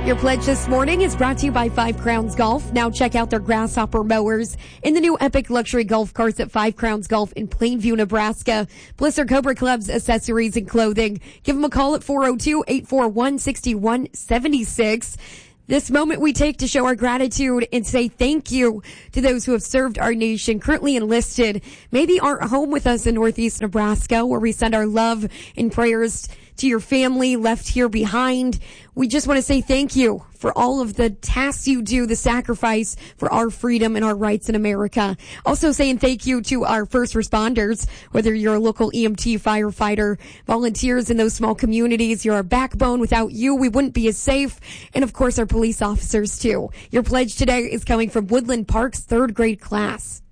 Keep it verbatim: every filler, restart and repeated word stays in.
Your pledge this morning is brought to you by Five Crowns Golf. Now check out their Grasshopper mowers and the new epic luxury golf carts at Five Crowns Golf in Plainview, Nebraska. Blister Cobra Club's accessories and clothing. Give them a call at four oh two, eight four one, six one seven six. This moment we take to show our gratitude and say thank you to those who have served our nation, currently enlisted, maybe aren't home with us in Northeast Nebraska, where we send our love and prayers to your family left here behind. We just want to say thank you for all of the tasks you do, the sacrifice for our freedom and our rights in America. Also saying thank you to our first responders, whether you're a local E M T, firefighter, volunteers in those small communities. You're our backbone. Without you, we wouldn't be as safe. And of course, our police officers too. Your pledge today is coming from Woodland Park's third grade class.